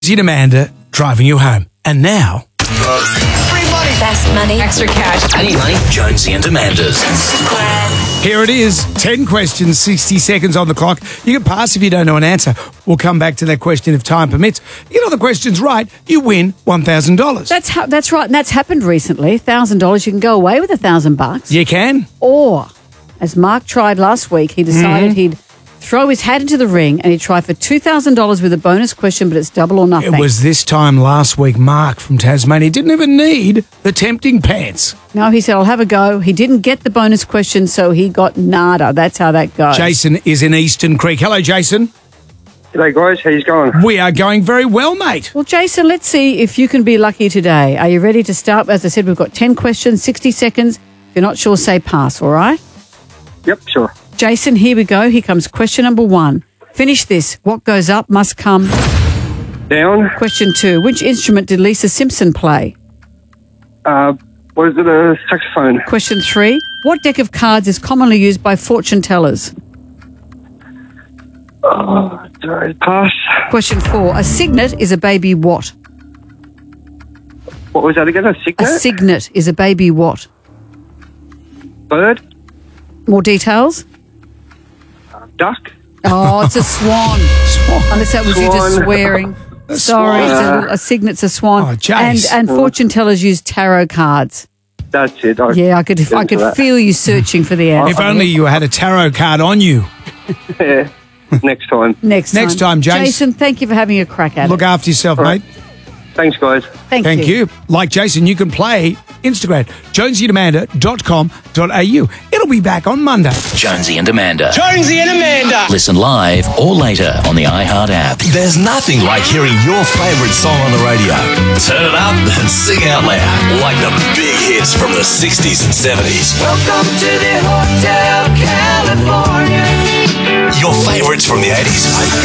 Jonesy and Amanda driving you home. And now, Free money. Best money. Extra cash. I need money. Jonesy and Amanda's. here it is. 10 questions, 60 seconds on the clock. You can pass if you don't know an answer. We'll come back to that question if time permits. You get all the questions right, you win $1,000. That's right, and that's happened recently. $1,000, you can go away with $1,000. You can. Or, as Mark tried last week, he decided he'd throw his hat into the ring and he'd try for $2,000 with a bonus question, but it's double or nothing. It was this time last week, Mark from Tasmania didn't even need the tempting pants. No, he said, I'll have a go. He didn't get the bonus question, so he got nada. That's how that goes. Jason is in Eastern Creek. Hello, Jason. G'day guys, how you going? We are going very well, mate. Well, Jason, let's see if you can be lucky today. Are you ready to start? As I said, we've got 10 questions, 60 seconds. If you're not sure, say pass, all right? Yep, sure. Jason, here we go. Here comes question number 1. Finish this. What goes up must come Down. Question 2. Which instrument did Lisa Simpson play? What is it, a saxophone? Question 3. What deck of cards is commonly used by fortune tellers? Sorry, pass. Question 4. A signet is a baby what? What was that again, a A signet? signet is a baby what? Bird? More details? Duck? Oh, it's a swan. Unless that was you just Swan. swearing. Sorry, swan. a signet's a swan. Oh, Jace. And fortune tellers use tarot cards. That's it. Yeah, I could feel you searching for the answer. If only you had a tarot card on you. Yeah. Next time. Next time, Jace. Jason, thank you for having a crack at Look it. after yourself, Right. mate. Thanks, guys. Thank you. Like Jason, you can play Instagram, jonesyandamanda.com.au. It'll be back on Monday. Jonesy and Amanda. Jonesy and Amanda. Listen live or later on the iHeart app. There's nothing like hearing your favourite song on the radio. Turn it up and sing out loud, like the big hits from the 60s and 70s. Welcome to the Hotel California. Your favourites from the 80s.